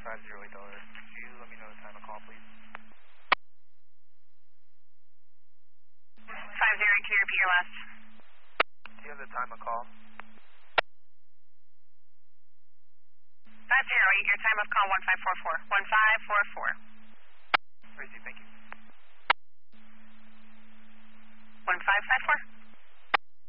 $508. Could you let me know the time of call, please? 50, can you repeat your last? Do you have the time of call? 508, your time of call 1544. 1544. Tracy, thank you. 1554?